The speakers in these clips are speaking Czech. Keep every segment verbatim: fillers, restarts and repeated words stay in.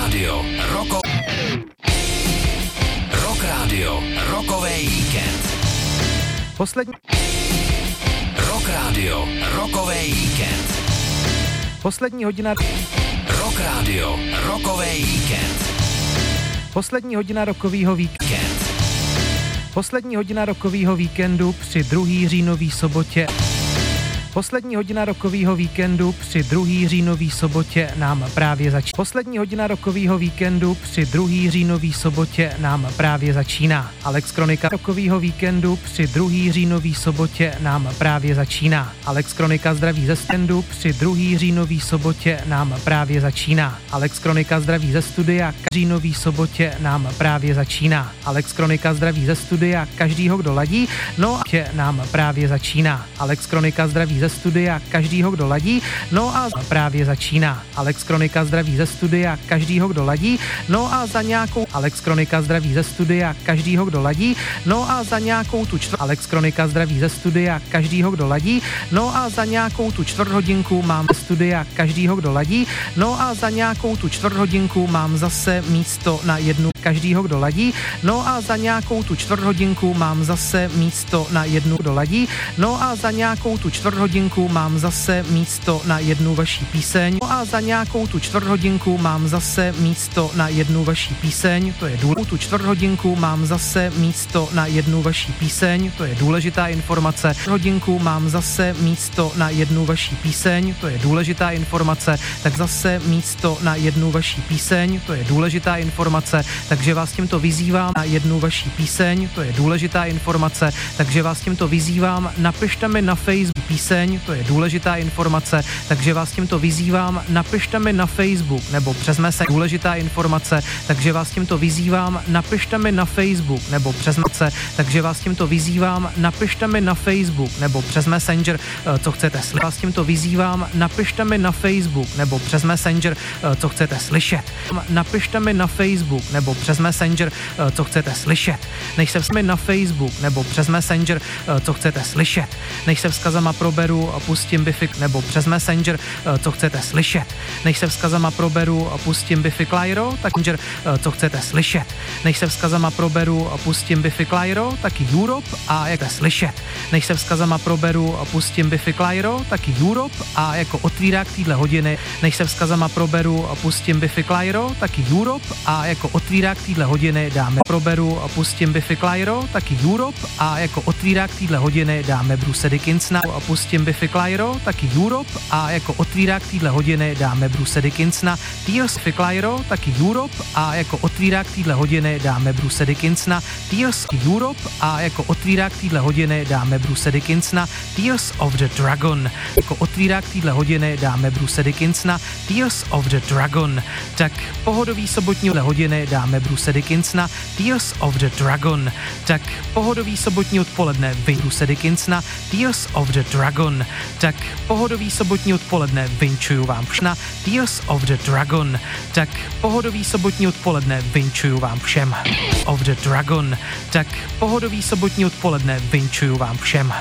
Rádio, roko... Rock Rádio, rokový víkend. Poslední... Rock Rádio, rokový víkend. Poslední hodina... Rock Rádio, rokový víkend. Poslední hodina rokovýho víkendu. Víkend. Poslední hodina rokovýho víkendu při druhý říjnový sobotě. Poslední hodina rokovýho víkendu při druhý říjnový sobotě nám právě začíná. Poslední hodina rokovýho víkendu při druhý říjnový sobotě nám právě začíná. Alex Kronika rokovýho víkendu při druhý říjnový sobotě nám právě začíná. Alex Kronika zdraví ze standu při druhý říjnový sobotě nám právě začíná. Alex Kronika zdraví ze studia říjnový sobotě nám právě začíná. Alex Kronika zdraví ze studia každýho, kdo ladí, no a nám právě začíná. Alex Kronika zdraví ze studia každýho, kdo ladí, no a právě začíná. Alex Kronika zdraví ze studia každýho, kdo ladí, no a za nějakou Alex Kronika zdraví ze studia každýho, kdo ladí, no a za nějakou tu čtvrt Alex Kronika zdraví ze studia každýho, kdo ladí, no a za nějakou tu čtvrt hodinku mám studia každýho, kdo ladí, no a za nějakou tu čtvrt hodinku mám zase místo na jednu každýho, kdo ladí, no a za nějakou tu čtvrt hodinku mám zase místo na jednu, kdo ladí, no a za nějakou tu čtvrt hodinku mám zase místo na jednu vaší píseň, no a za nějakou tu čtvrt hodinku mám zase místo na jednu vaší píseň, to je důležitá, tu čtvrt hodinku mám zase místo na jednu vaší píseň, to je důležitá informace, hodinku mám zase místo na jednu vaší píseň, to je důležitá informace, tak zase místo na jednu vaší píseň, to je důležitá informace, takže vás tímto vyzývám na jednu vaší píseň, to je důležitá informace, takže vás tímto vyzývám, napište mi na Facebook píseň, to je důležitá informace, takže vás tímto vyzývám, napište mi na Facebook nebo přes Messenger, důležitá informace, takže vás tímto vyzývám, napište mi na Facebook nebo přes Messenger, takže vás tímto vyzývám, napište mi na Facebook nebo přes Messenger, co chcete slyšet. Vás tímto vyzývám, napište mi na Facebook nebo přes Messenger, co chcete slyšet. Napište mi na Facebook nebo přes Messenger, co chcete slyšet. Než se mi na Facebook nebo přes Messenger, co chcete slyšet. Než se vzkazama proberu a pustím bifik nebo přes Messenger, co chcete slyšet. Než se vzkazama proberu a pustím Biffy Clyro, tak Messenger, co chcete slyšet. Než se vzkazama proberu a pustím Biffy Clyro, taky Europe a jak slyšet. Než se vzkazama proberu a pustím Biffy Clyro, taky Europe a jako otvírák týhle hodiny. Než se vzkazama proberu a pustím Biffy Clyro, taky Europe a jako otvírák týhle hodiny dáme proberu a pustím Biffy Clyro, taky Europe a jako otvírák týhle hodiny dáme Bruce Dickinsona a pustím Biffy Clyro, taky Europe a jako otvírák týhle hodiny dáme Bruce Dickinsona, Tears Biffy Clyro, taky Europe a jako otvírák týhle hodiny dáme Bruce Dickinsona, Tears Europe a jako otvírák týhle hodiny dáme Bruce Dickinsona, Tears of the Dragon. Jako otvírák týhle hodiny dáme Bruce Dickinsona, Tears of the Dragon. Tak pohodový sobotní hodiny dáme Bruce Dickinsona, Tears of the Dragon. Tak pohodový sobotní odpoledne vy Bruce Dickinsona, Tears of the Dragon. Tak pohodový sobotní odpoledne vinčuju vám všem. Tears of the Dragon. Tak pohodový sobotní odpoledne vinčuju vám všem. Of the Dragon. Tak pohodový sobotní odpoledne vinčuju vám všem.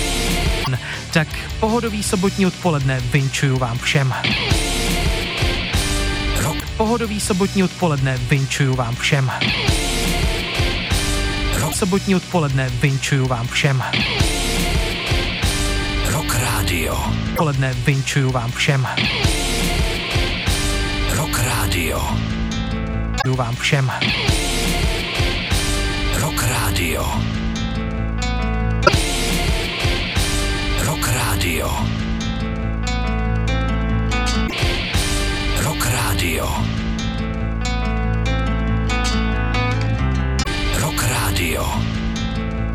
Tak pohodový sobotní odpoledne vinčuju vám všem. Pohodový sobotní odpoledne vinčuju vám všem. Sobotní odpoledne vinčuju vám všem. Rock Rádio. Odpoledne vinčuju vám všem. Rock Rádio. Vinčuju vám všem. Rock Rádio. Rock Rádio. Rock Rádio. Rock Rádio.